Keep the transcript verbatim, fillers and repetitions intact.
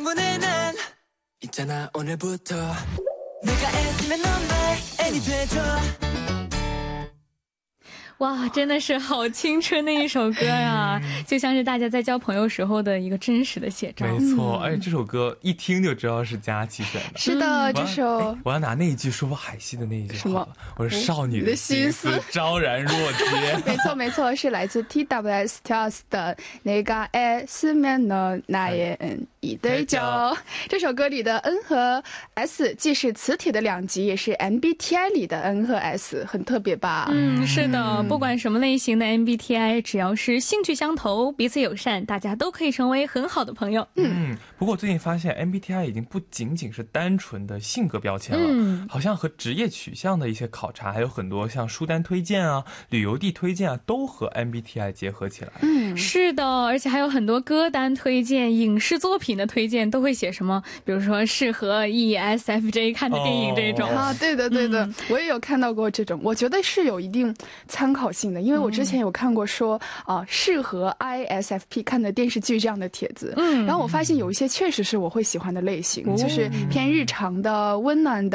충분해 난 있잖아 오늘부터 내가 애쓰면 넌 나의 애니 돼줘。 哇，真的是好青春的一首歌啊，就像是大家在交朋友时候的一个真实的写照。 没错，而且这首歌一听就知道是佳琪选的。 是的，这首我要拿那一句说海西的那一句什么？ 我说少女的心思昭然若揭。 没错没错，是来自 T W S Stars 的那个爱쓰면 넌 나의一对九。这首歌里的 N 和 S 既是磁铁的两极，也是 M B T I 里的 N 和 S， 很特别吧？ 嗯，是的，不管什么类型的 M B T I， 只要是兴趣相投，彼此友善，大家都可以成为很好的朋友。 嗯，不过最近发现 M B T I 已经不仅仅是单纯的性格标签了， 嗯， 好像和职业取向的一些考察，还有很多像书单推荐啊、旅游地推荐啊，都和 M B T I 结合起来。 嗯，是的，而且还有很多歌单推荐、影视作品的推荐都会写什么，比如说适合 E S F J 看的电影这种。 哦、 啊，对的对的、嗯，我也有看到过这种，我觉得是有一定参考性的，因为我之前有看过说啊、呃、适合 I S F P 看的电视剧这样的帖子，嗯，然后我发现有一些确实是我会喜欢的类型，嗯、就是偏日常的、温暖的。